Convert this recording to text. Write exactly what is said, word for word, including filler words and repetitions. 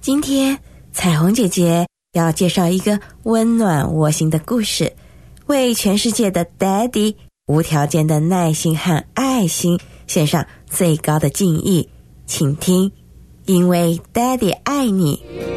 今天彩虹姐姐要介绍一个温暖窝心的故事，为全世界的 Daddy 无条件的耐心和爱心献上最高的敬意。请听，因为 Daddy 爱你。